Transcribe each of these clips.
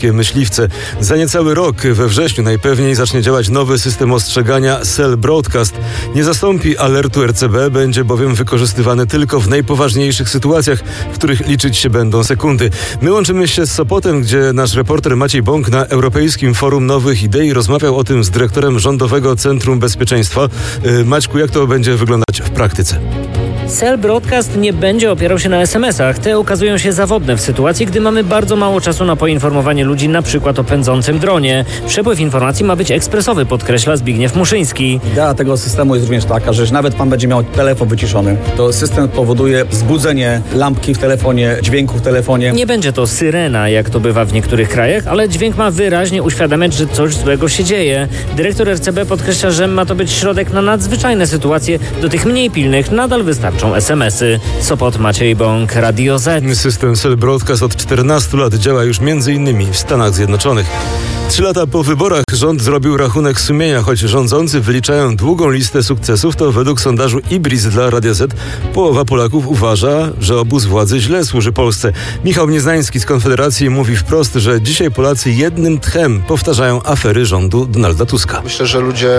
polskie myśliwce. Za niecały rok, we wrześniu, najpewniej zacznie działać nowy system ostrzegania Cell Broadcast. Nie zastąpi alertu RCB, będzie bowiem wykorzystywany tylko w najpoważniejszych sytuacjach, w których liczyć się będą sekundy. My łączymy się z Sopotem, gdzie nasz reporter Maciej Bąk na Europejskim Forum Nowych Idei rozmawiał o tym z dyrektorem Rządowego Centrum Bezpieczeństwa. Maćku, jak to będzie wyglądać w praktyce? Cell Broadcast nie będzie opierał się na SMS-ach. Te okazują się zawodne w sytuacji, gdy mamy bardzo mało czasu na poinformowanie ludzi, na przykład o pędzącym dronie. Przepływ informacji ma być ekspresowy, podkreśla Zbigniew Muszyński. Idea tego systemu jest również taka, że nawet pan będzie miał telefon wyciszony, to system powoduje wzbudzenie lampki w telefonie, dźwięku w telefonie. Nie będzie to syrena, jak to bywa w niektórych krajach, ale dźwięk ma wyraźnie uświadamiać, że coś złego się dzieje. Dyrektor RCB podkreśla, że ma to być środek na nadzwyczajne sytuacje. Do tych mniej pilnych nadal wystarczą SMS-y. Sopot, Maciej Bąk, Radio Z. System Cell Broadcast od 14 lat działa już m.in. w Stanach Zjednoczonych. 3 lata po wyborach rząd zrobił rachunek sumienia, choć rządzący wyliczają długą listę sukcesów, to według sondażu Ibris dla Radia Z połowa Polaków uważa, że obóz władzy źle służy Polsce. Michał Nieznański z Konfederacji mówi wprost, że dzisiaj Polacy jednym tchem powtarzają afery rządu Donalda Tuska. Myślę, że ludzie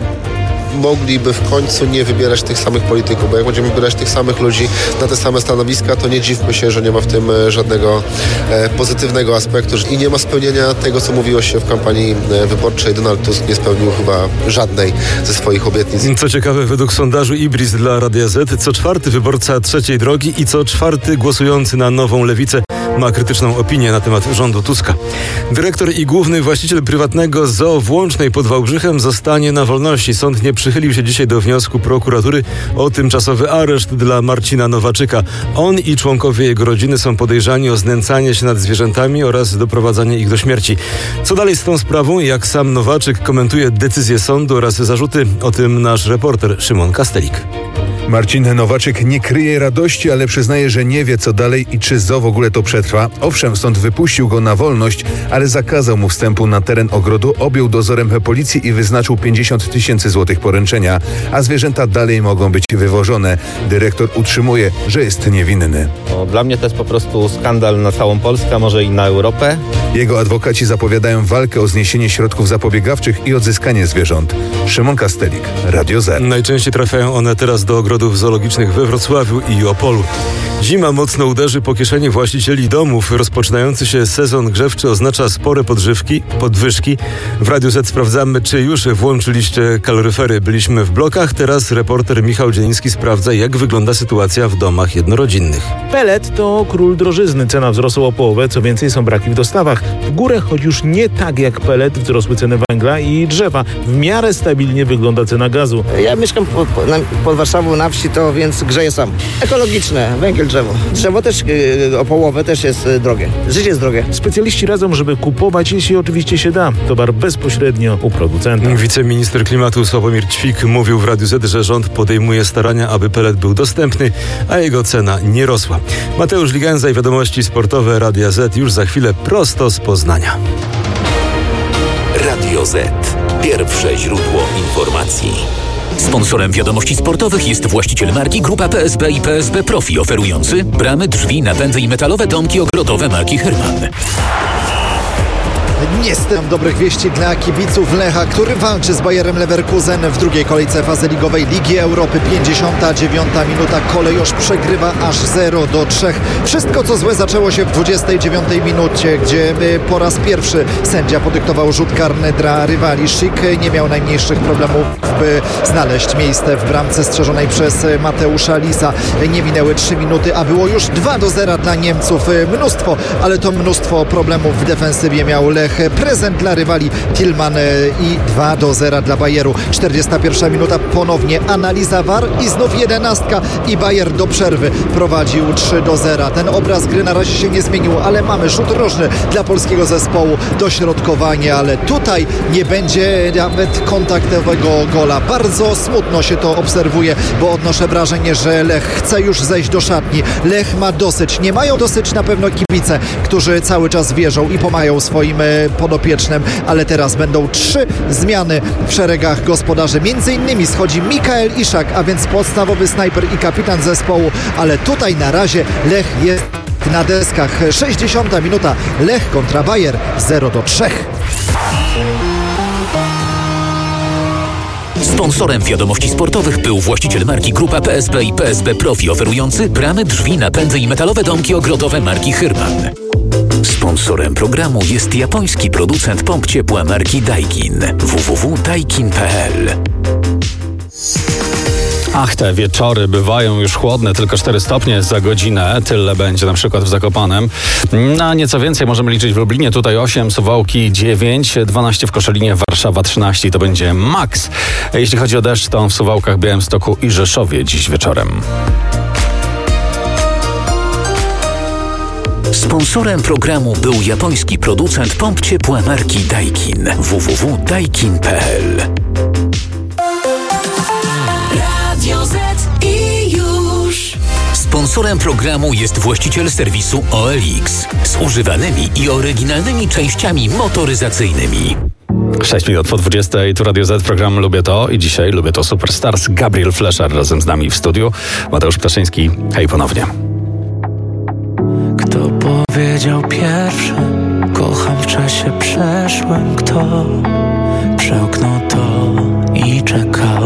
mogliby w końcu nie wybierać tych samych polityków, bo jak będziemy wybierać tych samych ludzi na te same stanowiska, to nie dziwmy się, że nie ma w tym żadnego pozytywnego aspektu i nie ma spełnienia tego, co mówiło się w kampanii wyborczej. Donald Tusk nie spełnił chyba żadnej ze swoich obietnic. Co ciekawe, według sondażu Ibris dla Radia Z, co czwarty wyborca trzeciej drogi i co czwarty głosujący na Nową Lewicę ma krytyczną opinię na temat rządu Tuska. Dyrektor i główny właściciel prywatnego zoo w Łącznej pod Wałbrzychem zostanie na wolności. Sąd nie przychylił się dzisiaj do wniosku prokuratury o tymczasowy areszt dla Marcina Nowaczyka. On i członkowie jego rodziny są podejrzani o znęcanie się nad zwierzętami oraz doprowadzanie ich do śmierci. Co dalej z tą sprawą? Jak sam Nowaczyk komentuje decyzję sądu oraz zarzuty? O tym nasz reporter Szymon Kastelik. Marcin Nowaczyk nie kryje radości, ale przyznaje, że nie wie co dalej i czy zoo w ogóle to przetrwa. Owszem, sąd wypuścił go na wolność, ale zakazał mu wstępu na teren ogrodu, objął dozorem policji i wyznaczył 50 000 złotych poręczenia, a zwierzęta dalej mogą być wywożone. Dyrektor utrzymuje, że jest niewinny. Dla mnie to jest po prostu skandal na całą Polskę, a może i na Europę. Jego adwokaci zapowiadają walkę o zniesienie środków zapobiegawczych i odzyskanie zwierząt. Szymon Kastelik, Radio Z. Najczęściej trafiają one teraz do ogrodów zoologicznych we Wrocławiu i Opolu. Zima mocno uderzy po kieszeni właścicieli domów. Rozpoczynający się sezon grzewczy oznacza spore podwyżki. W Radiu Z sprawdzamy, czy już włączyliście kaloryfery. Byliśmy w blokach, teraz reporter Michał Dzieliński sprawdza, jak wygląda sytuacja w domach jednorodzinnych. Pelet to król drożyzny. Cena wzrosła o połowę, co więcej są braki w dostawach. W górę, choć już nie tak jak pelet, wzrosły ceny węgla i drzewa. W miarę stabilnie wygląda cena gazu. Ja mieszkam pod Warszawą na wsi, to więc grzeję sam. Ekologiczne, węgiel, drzewo. Drzewo też o połowę też jest drogie. Życie jest drogie. Specjaliści radzą, żeby kupować, jeśli oczywiście się da, towar bezpośrednio u producenta. Wiceminister klimatu Sławomir Ćwik mówił w Radiu Z, że rząd podejmuje starania, aby pelet był dostępny, a jego cena nie rosła. Mateusz Ligenza i wiadomości sportowe Radia Z już za chwilę prosto z Poznania. Radio Z. Pierwsze źródło informacji. Sponsorem wiadomości sportowych jest właściciel marki Grupa PSB i PSB Profi, oferujący bramy, drzwi, napędy i metalowe domki ogrodowe marki Herman. Niestety dobrych wieści dla kibiców Lecha, który walczy z Bayerem Leverkusen w drugiej kolejce fazy ligowej Ligi Europy. 59 minuta, Kolejosz przegrywa aż 0-3. Wszystko co złe zaczęło się w 29 minucie, gdzie po raz pierwszy sędzia podyktował rzut karny dla rywali. Szyk nie miał najmniejszych problemów, by znaleźć miejsce w bramce strzeżonej przez Mateusza Lisa. Nie minęły 3 minuty, a było już 2-0 dla Niemców. Mnóstwo, ale to mnóstwo problemów w defensywie miał Lech. Prezent dla rywali Tillman i 2-0 dla Bayeru. 41 minuta, ponownie analiza VAR i znów 11 i Bayer do przerwy prowadził 3-0. Ten obraz gry na razie się nie zmienił, ale mamy rzut rożny dla polskiego zespołu, dośrodkowanie, ale tutaj nie będzie nawet kontaktowego gola. Bardzo smutno się to obserwuje, bo odnoszę wrażenie, że Lech chce już zejść do szatni. Lech ma dosyć. Nie mają dosyć na pewno kibice, którzy cały czas wierzą i pomagają swoim podopiecznym, ale teraz będą 3 zmiany w szeregach gospodarzy. Między innymi schodzi Mikael Iszak, a więc podstawowy snajper i kapitan zespołu, ale tutaj na razie Lech jest Błysk na deskach. 60 minuta. Lech kontra Bayer 0-3. Sponsorem Wiadomości Sportowych był właściciel marki Grupa PSB i PSB Profi, oferujący bramy, drzwi, napędy i metalowe domki ogrodowe marki Hyrman. Sponsorem programu jest japoński producent pomp ciepła marki Daikin. www.daikin.pl. Ach, te wieczory bywają już chłodne, tylko 4 stopnie za godzinę. Tyle będzie na przykład w Zakopanem. A nieco więcej możemy liczyć w Lublinie. Tutaj 8, Suwałki 9, 12 w Koszalinie, Warszawa 13 to będzie maks. Jeśli chodzi o deszcz, to w Suwałkach, Białymstoku i Rzeszowie dziś wieczorem. Sponsorem programu był japoński producent pomp ciepła marki Daikin. www.daikin.pl. Radio Z i już. Sponsorem programu jest właściciel serwisu OLX z używanymi i oryginalnymi częściami motoryzacyjnymi. 6 minut po 20. Tu Radio Z, program Lubię To i dzisiaj Lubię To Superstars. Gabriel Fleszar razem z nami w studiu. Mateusz Ptaszyński, hej ponownie. Kto powiedział pierwszy, kocham w czasie przeszłym, kto przełknął to i czekał.